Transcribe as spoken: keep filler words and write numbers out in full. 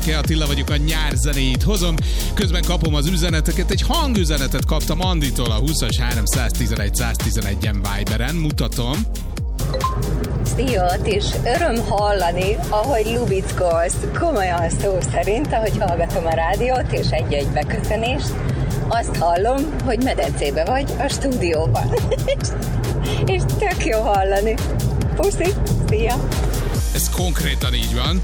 Attila vagyok, a nyár zenéit hozom, közben kapom az üzeneteket, egy hangüzenetet kaptam Anditól a húszas háromszáztizenegy száztizenegyen Viberen, mutatom. Szia, és öröm hallani, ahogy lubickolsz, komolyan szó szerint, ahogy hallgatom a rádiót, és egy-egy beköszönést, azt hallom, hogy medencébe vagy a stúdióban. És tök jó hallani. Puszi, szia! Ez konkrétan így van.